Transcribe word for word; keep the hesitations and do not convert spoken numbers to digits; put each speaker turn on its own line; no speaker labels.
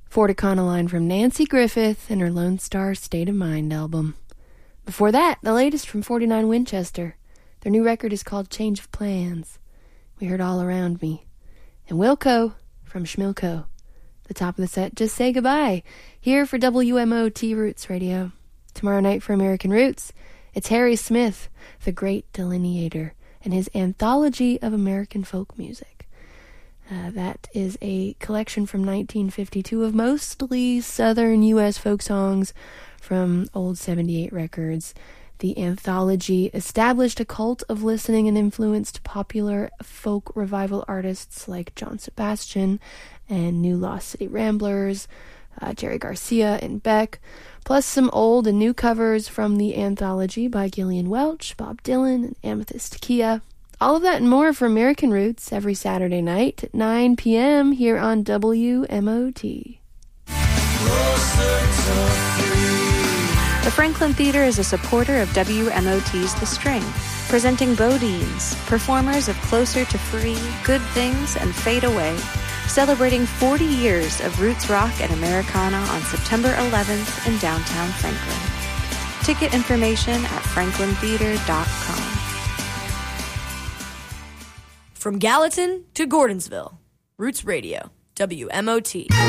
Forticonaline from Nancy Griffith and her Lone Star State of Mind album. Before that, the latest from forty-nine Winchester. Their new record is called Change of Plans. We heard All Around Me. And Wilco from Schmilko. The top of the set, Just Say Goodbye, here for W M O T Roots Radio. Tomorrow night for American Roots, it's Harry Smith, the great delineator, and his Anthology of American Folk Music. Uh, that is a collection from nineteen fifty-two of mostly southern U S folk songs from old seventy-eight records. The anthology established a cult of listening and influenced popular folk revival artists like John Sebastian and New Lost City Ramblers, uh, Jerry Garcia and Beck, plus some old and new covers from the anthology by Gillian Welch, Bob Dylan, and Amethyst Kia. All of that and more for American Roots every Saturday night at nine p.m. here on W M O T.
The Franklin Theater is a supporter of W M O T's The String, presenting Bodines, performers of Closer to Free, Good Things, and Fade Away, celebrating forty years of roots rock and Americana on September eleventh in downtown Franklin. Ticket information at franklin theater dot com.
From Gallatin to Gordonsville, Roots Radio, W M O T.